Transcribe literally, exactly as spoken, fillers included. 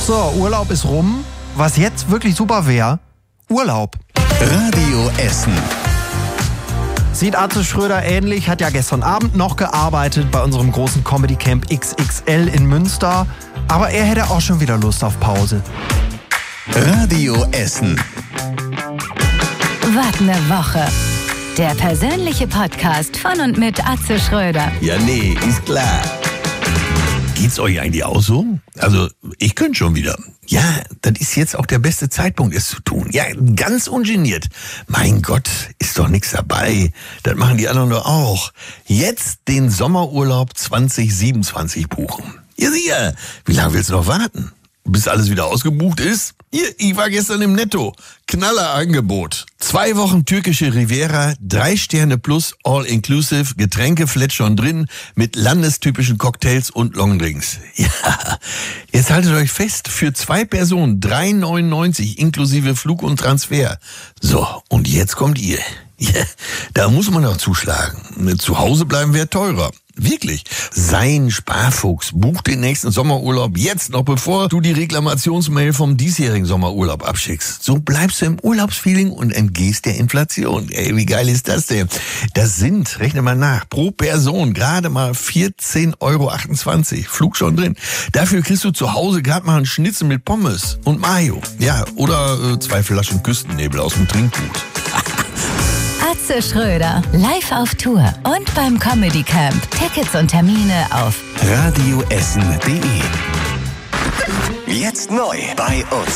So, Urlaub ist rum. Was jetzt wirklich super wäre, Urlaub. Radio Essen. Sieht Atze Schröder ähnlich, hat ja gestern Abend noch gearbeitet bei unserem großen Comedy Camp X X L in Münster. Aber er hätte auch schon wieder Lust auf Pause. Radio Essen. Wart ne Woche. Der persönliche Podcast von und mit Atze Schröder. Ja, nee, ist klar. Geht's euch eigentlich auch so? Also, ich könnte schon wieder. Ja, das ist jetzt auch der beste Zeitpunkt, es zu tun. Ja, ganz ungeniert. Mein Gott, ist doch nichts dabei. Das machen die anderen doch auch. Jetzt den Sommerurlaub zwanzig siebenundzwanzig buchen. Ja, sicher. Wie lange willst du noch warten? Bis alles wieder ausgebucht ist? Hier, ich war gestern im Netto. Knallerangebot. Zwei Wochen türkische Riviera, drei Sterne plus, all inclusive, Getränkeflat schon drin, mit landestypischen Cocktails und Longdrinks. Ja, jetzt haltet euch fest, für zwei Personen drei neunundneunzig inklusive Flug und Transfer. So, und jetzt kommt ihr. Ja, da muss man auch zuschlagen. Zu Hause bleiben wäre teurer. Wirklich. Sein Sparfuchs bucht den nächsten Sommerurlaub jetzt noch, bevor du die Reklamationsmail vom diesjährigen Sommerurlaub abschickst. So bleibst du im Urlaubsfeeling und entgehst der Inflation. Ey, wie geil ist das denn? Das sind, rechne mal nach, pro Person gerade mal vierzehn Euro achtundzwanzig. Flug schon drin. Dafür kriegst du zu Hause gerade mal einen Schnitzel mit Pommes und Mayo. Ja, oder äh, zwei Flaschen Küstennebel aus dem Trinkgut. Atze Schröder, live auf Tour und beim Comedy Camp. Tickets und Termine auf radioessen punkt de. Jetzt neu bei uns.